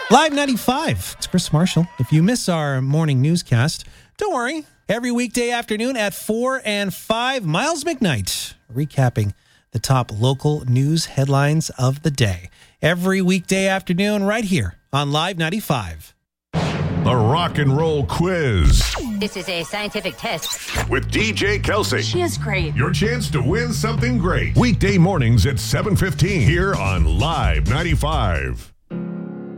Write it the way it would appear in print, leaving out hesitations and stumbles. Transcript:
Live 95. It's Chris Marshall. If you miss our morning newscast, don't worry. Every weekday afternoon at 4 and 5, Miles McKnight recapping the top local news headlines of the day. Every weekday afternoon right here on Live 95. The Rock and Roll Quiz. This is a scientific test. With DJ Kelsey. She is great. Your chance to win something great. Weekday mornings at 7:15 here on Live 95.